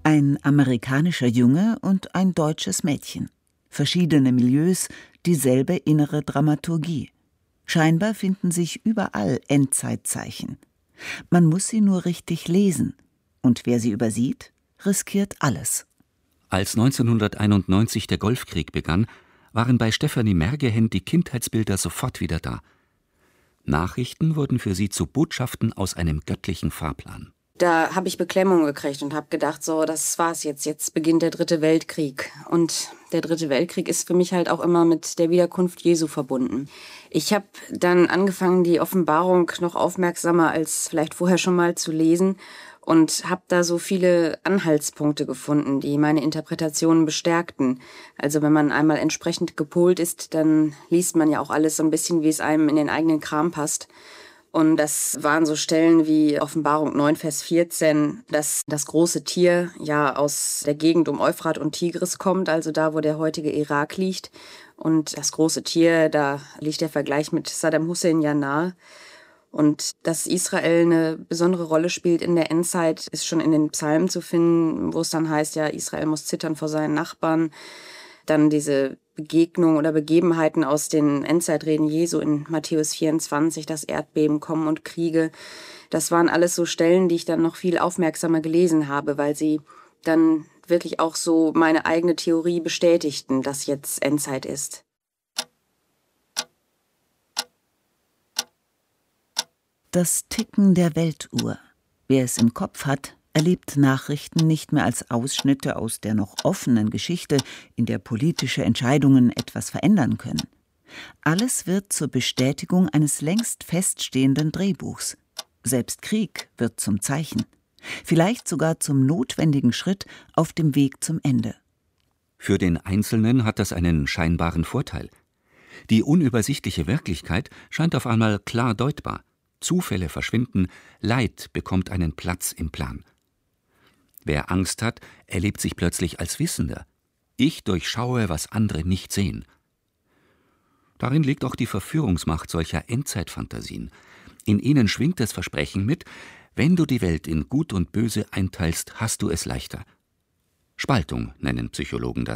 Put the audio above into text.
Ein amerikanischer Junge und ein deutsches Mädchen. Verschiedene Milieus, dieselbe innere Dramaturgie. Scheinbar finden sich überall Endzeitzeichen. Man muss sie nur richtig lesen. Und wer sie übersieht, riskiert alles. Als 1991 der Golfkrieg begann, waren bei Stefanie Mergehen die Kindheitsbilder sofort wieder da. Nachrichten wurden für sie zu Botschaften aus einem göttlichen Fahrplan. Da habe ich Beklemmung gekriegt und habe gedacht, so, das war's jetzt. Jetzt beginnt der 3. Weltkrieg. Und der 3. Weltkrieg ist für mich halt auch immer mit der Wiederkunft Jesu verbunden. Ich habe dann angefangen, die Offenbarung noch aufmerksamer als vielleicht vorher schon mal zu lesen und habe da so viele Anhaltspunkte gefunden, die meine Interpretationen bestärkten. Also wenn man einmal entsprechend gepolt ist, dann liest man ja auch alles so ein bisschen, wie es einem in den eigenen Kram passt. Und das waren so Stellen wie Offenbarung 9, Vers 14, dass das große Tier ja aus der Gegend um Euphrat und Tigris kommt, also da, wo der heutige Irak liegt. Und das große Tier, da liegt der Vergleich mit Saddam Hussein ja nahe. Und dass Israel eine besondere Rolle spielt in der Endzeit, ist schon in den Psalmen zu finden, wo es dann heißt, ja, Israel muss zittern vor seinen Nachbarn. Dann diese Begegnungen oder Begebenheiten aus den Endzeitreden Jesu in Matthäus 24, das Erdbeben, Kommen und Kriege. Das waren alles so Stellen, die ich dann noch viel aufmerksamer gelesen habe, weil sie dann wirklich auch so meine eigene Theorie bestätigten, dass jetzt Endzeit ist. Das Ticken der Weltuhr. Wer es im Kopf hat, erlebt Nachrichten nicht mehr als Ausschnitte aus der noch offenen Geschichte, in der politische Entscheidungen etwas verändern können. Alles wird zur Bestätigung eines längst feststehenden Drehbuchs. Selbst Krieg wird zum Zeichen. Vielleicht sogar zum notwendigen Schritt auf dem Weg zum Ende. Für den Einzelnen hat das einen scheinbaren Vorteil. Die unübersichtliche Wirklichkeit scheint auf einmal klar deutbar. Zufälle verschwinden, Leid bekommt einen Platz im Plan. Wer Angst hat, erlebt sich plötzlich als Wissender. Ich durchschaue, was andere nicht sehen. Darin liegt auch die Verführungsmacht solcher Endzeitfantasien. In ihnen schwingt das Versprechen mit, wenn du die Welt in Gut und Böse einteilst, hast du es leichter. Spaltung nennen Psychologen das.